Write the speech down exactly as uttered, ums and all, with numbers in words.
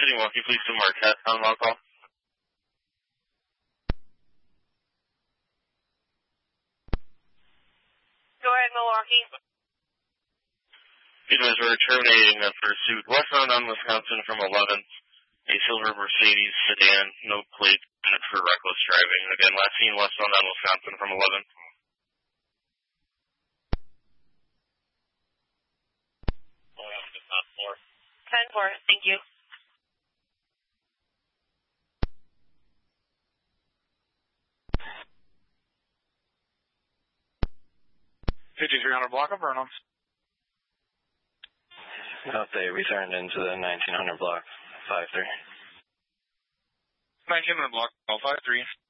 City, Milwaukee, please to Marquette on log call. Go ahead, Milwaukee. Because we're terminating the pursuit westbound on Wisconsin from eleven. A silver Mercedes sedan, no plate, for reckless driving. Again, last seen westbound on Wisconsin from eleven. ten four, thank you. fifty-three hundred block of Burnham. No, they returned into the nineteen hundred block, five three. nineteen hundred block, five three.